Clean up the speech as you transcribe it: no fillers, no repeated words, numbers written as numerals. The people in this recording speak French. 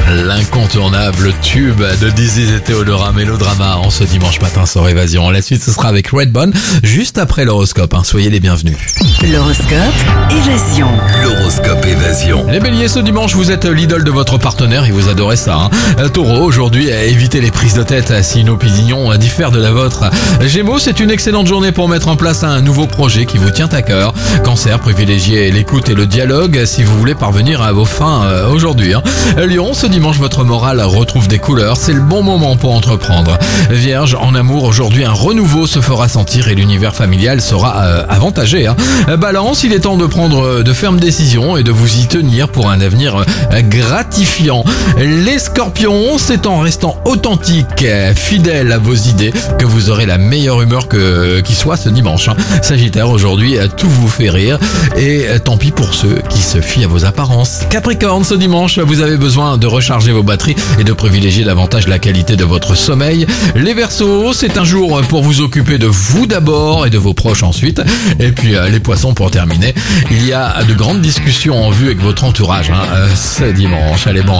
L'incontournable tube de Diziz et Théodora, Mélodrama en ce dimanche matin sur Évasion. La suite, ce sera avec Redbone, juste après l'horoscope. Soyez les bienvenus. L'horoscope Évasion. L'horoscope Évasion. Les béliers, ce dimanche, vous êtes l'idole de votre partenaire et vous adorez ça. Taureau, aujourd'hui, évitez les prises de tête si nos opinions diffèrent de la vôtre. Gémeaux, c'est une excellente journée pour mettre en place un nouveau projet qui vous tient à cœur. Cancer, privilégiez l'écoute et le dialogue si vous voulez parvenir à vos fins aujourd'hui. Lion, ce dimanche, votre morale retrouve des couleurs, c'est le bon moment pour entreprendre. Vierge, en amour, aujourd'hui, un renouveau se fera sentir et l'univers familial sera avantagé. Balance, il est temps de prendre de fermes décisions et de vous y tenir pour un avenir gratifiant. Les Scorpions, c'est en restant authentique, fidèle à vos idées, que vous aurez la meilleure humeur qui soit ce dimanche. Sagittaire, aujourd'hui, tout vous fait rire et tant pis pour ceux qui se fient à vos apparences. Capricorne, ce dimanche, vous avez besoin de recharger vos batteries et de privilégier davantage la qualité de votre sommeil. Les Verseaux, c'est un jour pour vous occuper de vous d'abord et de vos proches ensuite. Et puis les Poissons, pour terminer, il y a de grandes discussions en vue avec votre entourage ce dimanche. Allez, bon